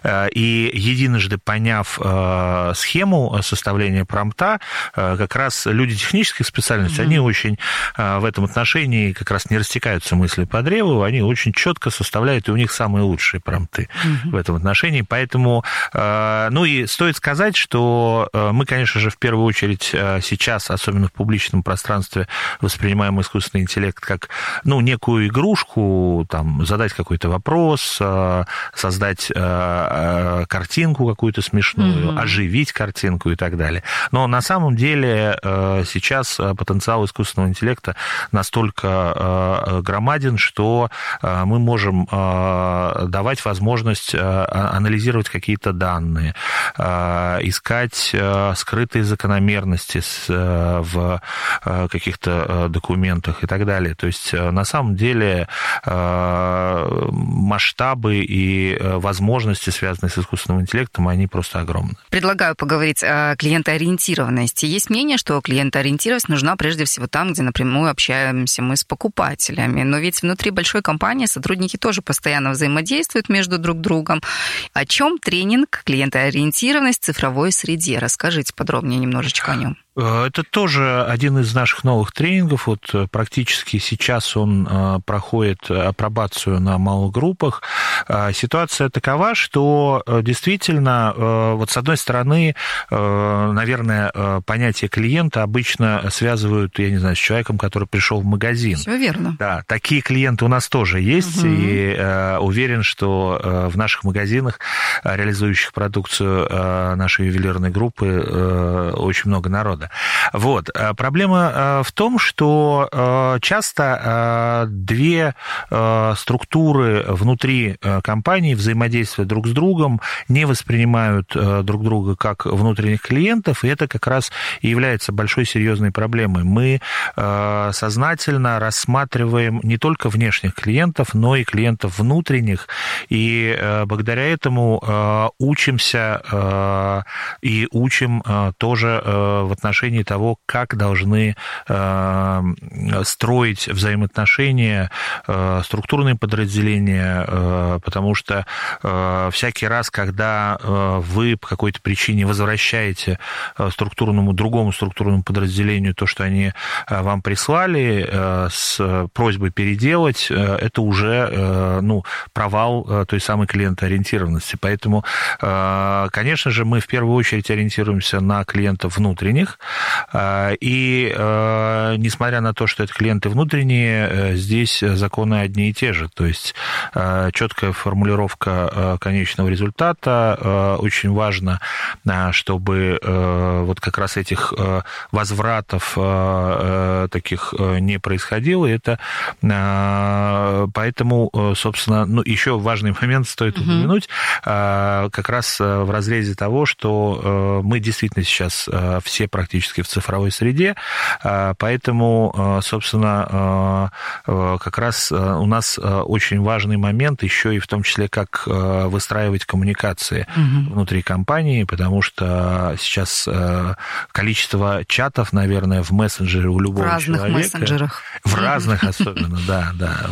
И единожды поняв схему составления промпта, как раз люди технических специальностей, они очень в этом отношении как раз не растекаются мысли по древу, они очень четко составляют, и у них самые лучшие промпты в этом отношении. Поэтому, и стоит сказать, что мы, конечно же, в первую очередь сейчас, особенно в публичном пространстве, воспринимаем искусственный интеллект как, некую игрушку, задать какой-то вопрос, создать картинку какую-то смешную, оживить картинку и так далее. Но на самом деле сейчас потенциал искусственного интеллекта настолько громаден, что мы можем давать возможность анализировать какие-то данные, искать скрытые закономерности в каких-то документах и так далее. То есть, на самом деле, масштабы и возможности, связанные с искусственным интеллектом, они просто огромны. Предлагаю поговорить о клиентоориентированности. Есть мнение, что клиентоориентированность нужна прежде всего там, где напрямую общаемся мы с покупателями. Но ведь внутри большой компании сотрудники тоже постоянно взаимодействуют между друг другом. О чем тренинг «Клиентоориентированность в цифровой среде»? Расскажите подробнее немножечко о нем. Это тоже один из наших новых тренингов. Практически сейчас он проходит апробацию на малых группах. Ситуация такова, что действительно, с одной стороны, наверное, понятие клиента обычно связывают, с человеком, который пришел в магазин. Все верно. Да, такие клиенты у нас тоже есть, и уверен, что в наших магазинах, реализующих продукцию нашей ювелирной группы, очень много народа. Проблема в том, что часто две структуры внутри компании, взаимодействия друг с другом, не воспринимают друг друга как внутренних клиентов, и это как раз и является большой серьезной проблемой. Мы сознательно рассматриваем не только внешних клиентов, но и клиентов внутренних, и благодаря этому учимся и учим тоже в отношении того, как должны строить взаимоотношения структурные подразделения, потому что всякий раз, когда вы по какой-то причине возвращаете другому структурному подразделению то, что они вам прислали, с просьбой переделать, это уже провал той самой клиентоориентированности. Поэтому, конечно же, мы в первую очередь ориентируемся на клиентов внутренних, и несмотря на то, что это клиенты внутренние, здесь законы одни и те же. То есть четкая формулировка конечного результата. Очень важно, чтобы как раз этих возвратов таких не происходило. Это поэтому, собственно, еще важный момент стоит упомянуть, как раз в разрезе того, что мы действительно сейчас все практически в цифровой среде, поэтому, собственно, как раз у нас очень важный момент еще и в том числе, как выстраивать коммуникации внутри компании, потому что сейчас количество чатов, наверное, в мессенджере у любого человека. В разных мессенджерах. В разных особенно, да.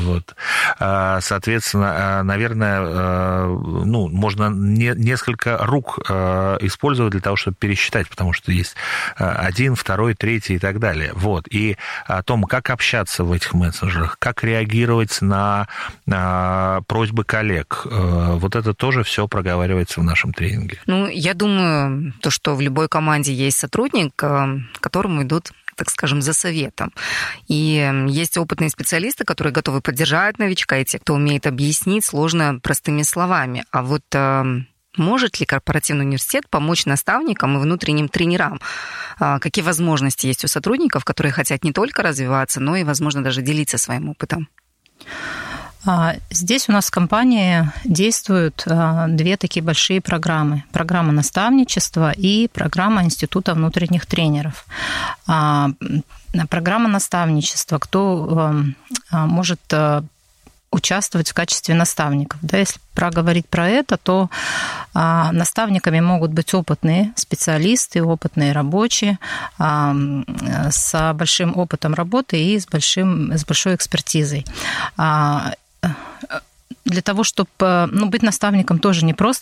Соответственно, наверное, можно несколько рук использовать для того, чтобы пересчитать, потому что есть один, второй, третий и так далее. И о том, как общаться в этих мессенджерах, как реагировать на просьбы коллег, это тоже все проговаривается в нашем тренинге. Я думаю, что в любой команде есть сотрудник, к которому идут, так скажем, за советом. И есть опытные специалисты, которые готовы поддержать новичка, и те, кто умеет объяснить сложно простыми словами. Может ли корпоративный университет помочь наставникам и внутренним тренерам? Какие возможности есть у сотрудников, которые хотят не только развиваться, но и, возможно, даже делиться своим опытом? Здесь у нас в компании действуют две такие большие программы. Программа наставничества и программа Института внутренних тренеров. Программа наставничества. Кто может участвовать в качестве наставников. Если проговорить про это, то наставниками могут быть опытные специалисты, опытные рабочие с большим опытом работы и с большой экспертизой. Для того, чтобы быть наставником, тоже непросто,